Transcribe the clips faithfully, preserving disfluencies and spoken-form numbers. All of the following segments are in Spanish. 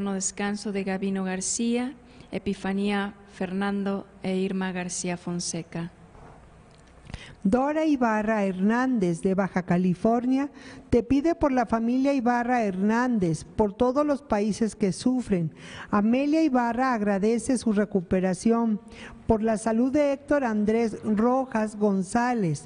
eterno descanso de Gabino García, Epifanía Fernando e Irma García Fonseca. Dora Ibarra Hernández, de Baja California, te pide por la familia Ibarra Hernández, por todos los países que sufren. Amelia Ibarra agradece su recuperación, por la salud de Héctor Andrés Rojas González,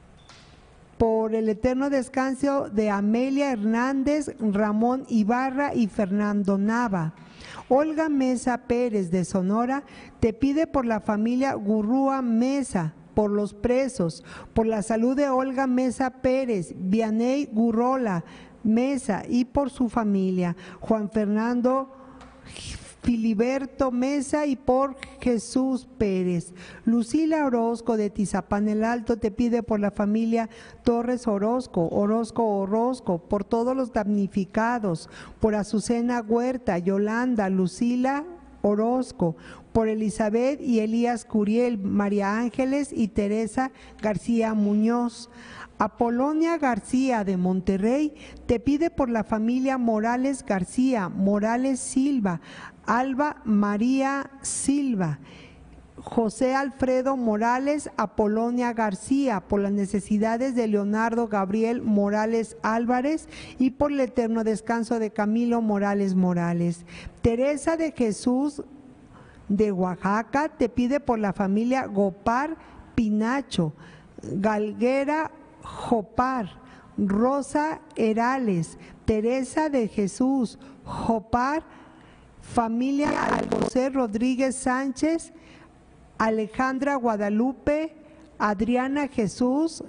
por el eterno descanso de Amelia Hernández, Ramón Ibarra y Fernando Nava. Olga Mesa Pérez, de Sonora, te pide por la familia Gurrúa Mesa, por los presos, por la salud de Olga Mesa Pérez, Vianey Gurrola Mesa y por su familia, Juan Fernando Filiberto Mesa y por Jesús Pérez. Lucila Orozco, de Tizapán el Alto, te pide por la familia Torres Orozco, Orozco Orozco, por todos los damnificados, por Azucena Huerta, Yolanda, Lucila Orozco, por Elizabeth y Elías Curiel, María Ángeles y Teresa García Muñoz. Apolonia García, de Monterrey, te pide por la familia Morales García, Morales Silva, Alba María Silva, José Alfredo Morales, Apolonia García, por las necesidades de Leonardo Gabriel Morales Álvarez y por el eterno descanso de Camilo Morales Morales. Teresa de Jesús, de Oaxaca, te pide por la familia Gopar Pinacho, Galguera Jopar, Rosa Herales, Teresa de Jesús, Jopar, familia José Rodríguez Sánchez, Alejandra Guadalupe, Adriana Jesús,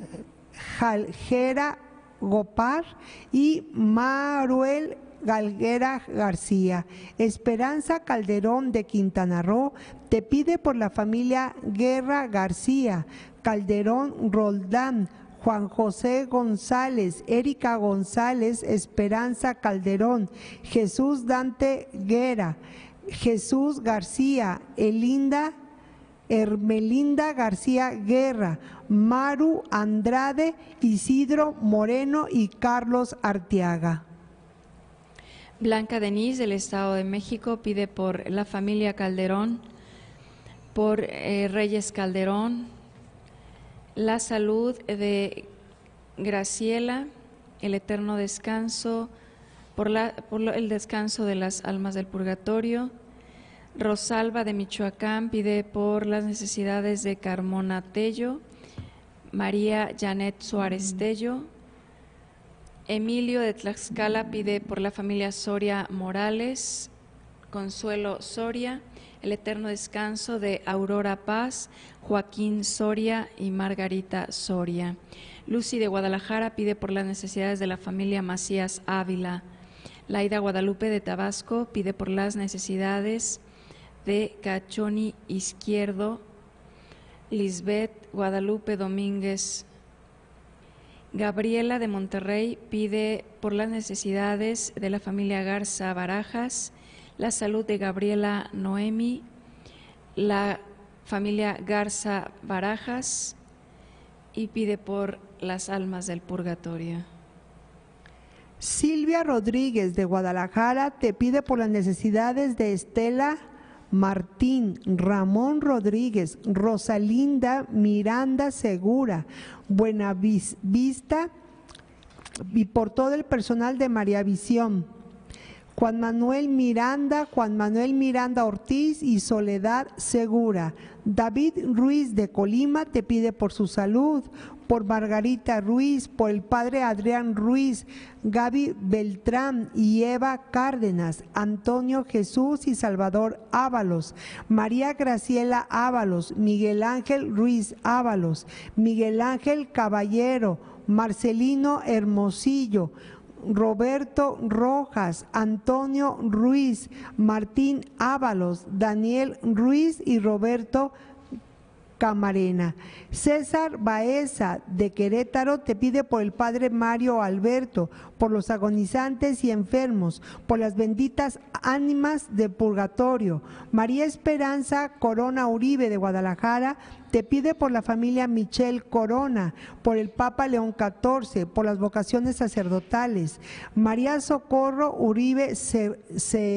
Jaljera Gopar y Maruel Galguera García. Esperanza Calderón, de Quintana Roo, te pide por la familia Guerra García, Calderón Roldán, Juan José González, Erika González, Esperanza Calderón, Jesús Dante Guerra, Jesús García, Elinda, Hermelinda García Guerra, Maru Andrade, Isidro Moreno y Carlos Arteaga. Blanca Denise, del Estado de México, pide por la familia Calderón, por eh, Reyes Calderón, la salud de Graciela, el eterno descanso, por, la, por el descanso de las almas del purgatorio. Rosalba, de Michoacán, pide por las necesidades de Carmona Tello, María Janet Suárez Tello. Emilio, de Tlaxcala, pide por la familia Soria Morales, Consuelo Soria, el eterno descanso de Aurora Paz, Joaquín Soria y Margarita Soria. Lucy, de Guadalajara, pide por las necesidades de la familia Macías Ávila. Laida Guadalupe, de Tabasco, pide por las necesidades de Cachoni Izquierdo. Lisbeth Guadalupe Domínguez. Gabriela, de Monterrey, pide por las necesidades de la familia Garza Barajas, la salud de Gabriela Noemi, la familia Garza Barajas y pide por las almas del purgatorio. Silvia Rodríguez, de Guadalajara, te pide por las necesidades de Estela Martín, Ramón Rodríguez, Rosalinda Miranda Segura, Buenavista y por todo el personal de María Visión. Juan Manuel Miranda, Juan Manuel Miranda Ortiz y Soledad Segura. David Ruiz, de Colima, te pide por su salud, por Margarita Ruiz, por el padre Adrián Ruiz, Gaby Beltrán y Eva Cárdenas, Antonio Jesús y Salvador Ábalos, María Graciela Ábalos, Miguel Ángel Ruiz Ábalos, Miguel Ángel Caballero, Marcelino Hermosillo, Roberto Rojas, Antonio Ruiz, Martín Ábalos, Daniel Ruiz y Roberto Camarena. César Baeza, de Querétaro, te pide por el padre Mario Alberto, por los agonizantes y enfermos, por las benditas ánimas de purgatorio. María Esperanza Corona Uribe, de Guadalajara, te pide por la familia Michel Corona, por el Papa León catorce, por las vocaciones sacerdotales. María Socorro Uribe se, se